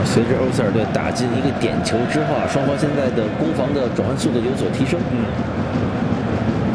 随着欧塞尔队打进一个点球之后啊，双方现在的攻防的转换速度有所提升。